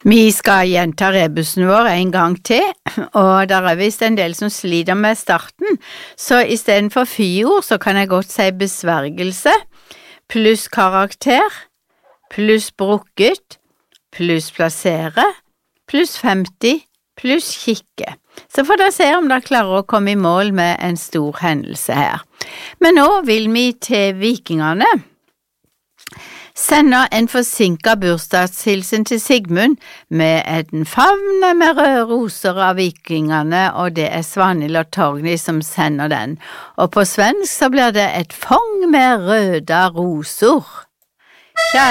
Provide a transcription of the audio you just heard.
Vi skal gjenta rebusen vår en gang til, og der er vist en del som sliter med starten, så i stedet for fyord så kan jeg godt si besvergelse, pluss karakter, pluss brukket, pluss plassere, pluss 50, pluss kikke. Så får dere se om dere klarer å komme i mål med en stor hendelse her. Men nå vil vi til vikingene. Sender en forsinket bursdagshilsen til Sigmund med en favn med røde roser av vikingene, og det er Svanhild og Torgny som sender den. Og på svensk så blir det et fång med røde roser.